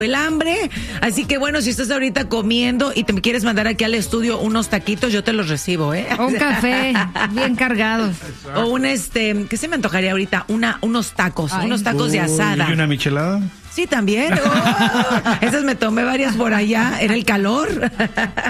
el hambre, así que bueno, si estás ahorita comiendo y te me quieres mandar aquí al estudio unos taquitos, yo te los recibo, ¿eh? O un café bien cargados. O un ¿qué se me antojaría ahorita? Unos tacos de asada. ¿Y una michelada? Sí, también. Esas me tomé varias por allá, era el calor.